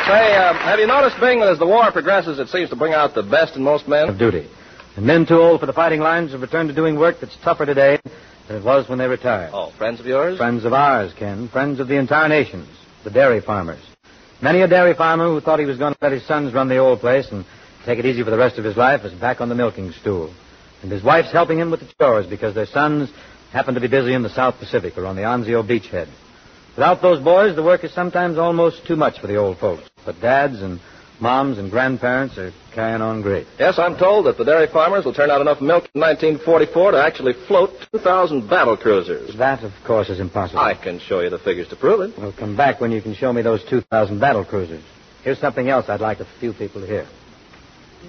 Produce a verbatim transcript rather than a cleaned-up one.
Say, uh, have you noticed, Bing, that as the war progresses, it seems to bring out the best in most men? Of duty. And men too old for the fighting lines have returned to doing work that's tougher today than it was when they retired. Oh, friends of yours? Friends of ours, Ken. Friends of the entire nations. The dairy farmers. Many a dairy farmer who thought he was going to let his sons run the old place and take it easy for the rest of his life is back on the milking stool. And his wife's helping him with the chores because their sons happen to be busy in the South Pacific or on the Anzio beachhead. Without those boys, the work is sometimes almost too much for the old folks. But dads and moms and grandparents are carrying on great. Yes, I'm told that the dairy farmers will turn out enough milk in nineteen forty-four to actually float two thousand battle cruisers. That, of course, is impossible. I can show you the figures to prove it. Well, come back when you can show me those two thousand battle cruisers. Here's something else I'd like a few people to hear.